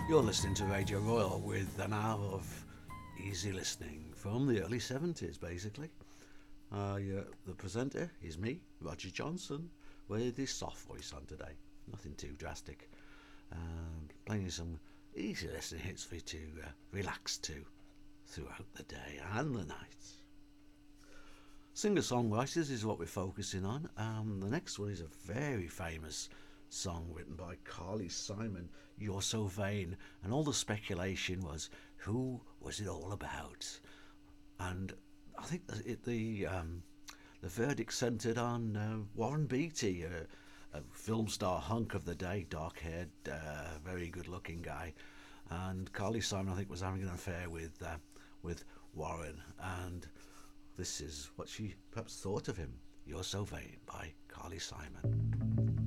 You're listening to Radio Royal with an hour of easy listening from the early 70s, basically. The presenter is me, Roger Johnson, with his soft voice on today. Nothing too drastic. Playing you some easy listening hits for you to relax to throughout the day and the night. Singer-songwriters is what we're focusing on. The next one is a very famous song written by Carly Simon, You're So Vain, and all the speculation was, who was it all about? And I think the verdict centred on Warren Beatty, a film star hunk of the day, dark-haired, very good-looking guy, and Carly Simon, I think, was having an affair with Warren, and this is what she perhaps thought of him. You're So Vain by Carly Simon.